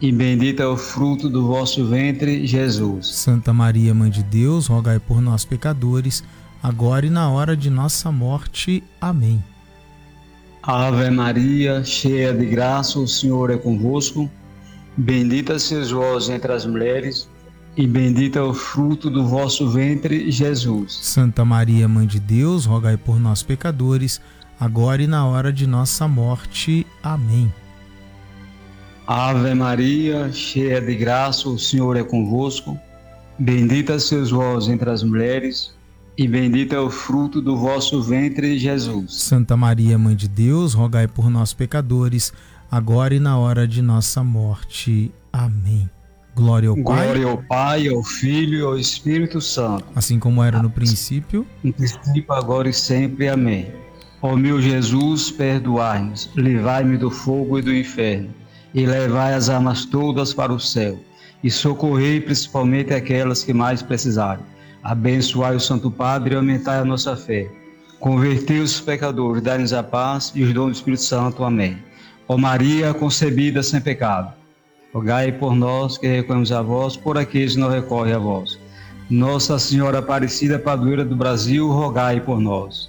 e bendito é o fruto do vosso ventre, Jesus. Santa Maria, Mãe de Deus, rogai por nós, pecadores, agora e na hora de nossa morte. Amém. Ave Maria, cheia de graça, o Senhor é convosco. Bendita sois vós entre as mulheres, e bendito é o fruto do vosso ventre, Jesus. Santa Maria, Mãe de Deus, rogai por nós, pecadores, agora e na hora de nossa morte. Amém. Ave Maria, cheia de graça, o Senhor é convosco. Bendita sois vós entre as mulheres, e bendito é o fruto do vosso ventre, Jesus. Santa Maria, Mãe de Deus, rogai por nós, pecadores, agora e na hora de nossa morte. Amém. Glória ao Pai. Glória ao Pai, ao Filho e ao Espírito Santo. Assim como era no princípio. No princípio, agora e sempre. Amém. Ó meu Jesus, perdoai-nos, livrai-me do fogo e do inferno, e levai as almas todas para o céu, e socorrei principalmente aquelas que mais precisarem. Abençoai o Santo Padre e aumentai a nossa fé. Convertei os pecadores, dai-nos a paz e os dons do Espírito Santo. Amém. Ó Maria, concebida sem pecado, rogai por nós que recorremos a vós, por aqueles que não recorrem a vós. Nossa Senhora Aparecida, padroeira do Brasil, rogai por nós.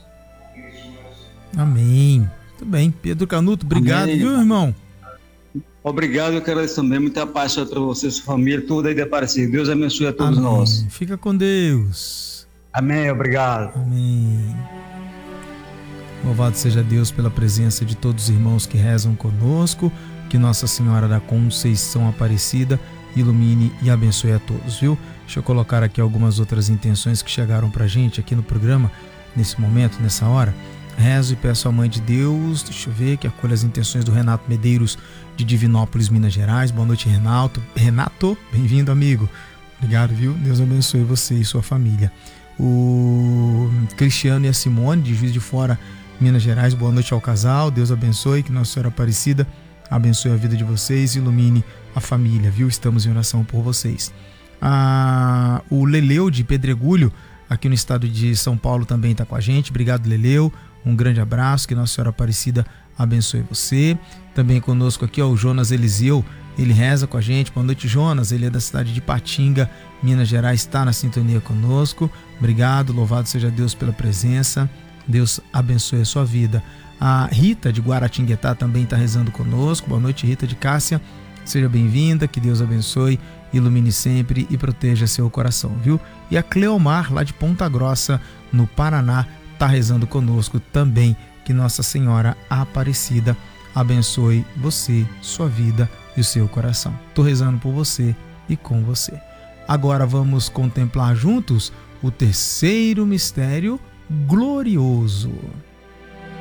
Amém. Muito bem. Pedro Canuto, obrigado, Amém. Viu, irmão? Obrigado, eu quero também muita paz para você, sua família, toda aí de Aparecida. Deus abençoe a todos Amém. nós. Fica com Deus. Amém, obrigado. Amém. Louvado seja Deus pela presença de todos os irmãos que rezam conosco, que Nossa Senhora da Conceição Aparecida ilumine e abençoe a todos, viu? Deixa eu colocar aqui algumas outras intenções que chegaram pra gente aqui no programa, nesse momento, nessa hora. Rezo e peço à Mãe de Deus, deixa eu ver, que acolha as intenções do Renato Medeiros, de Divinópolis, Minas Gerais. Boa noite, Renato. Renato, bem-vindo, amigo. Obrigado, viu? Deus abençoe você e sua família. O Cristiano e a Simone, de Juiz de Fora, Minas Gerais. Boa noite ao casal. Deus abençoe, que Nossa Senhora Aparecida abençoe a vida de vocês, ilumine a família, viu? Estamos em oração por vocês. O Leleu, de Pedregulho, aqui no estado de São Paulo, também está com a gente. Obrigado, Leleu. Um grande abraço, que Nossa Senhora Aparecida abençoe você. Também conosco aqui, o Jonas Eliseu, ele reza com a gente. Boa noite, Jonas. Ele é da cidade de Patinga, Minas Gerais, está na sintonia conosco. Obrigado, louvado seja Deus pela presença. Deus abençoe a sua vida. A Rita, de Guaratinguetá, também está rezando conosco. Boa noite, Rita de Cássia. Seja bem-vinda, que Deus abençoe, ilumine sempre e proteja seu coração, viu? E a Cleomar, lá de Ponta Grossa, no Paraná, está rezando conosco também. Que Nossa Senhora Aparecida abençoe você, sua vida e o seu coração. Estou rezando por você e com você. Agora vamos contemplar juntos o terceiro mistério glorioso.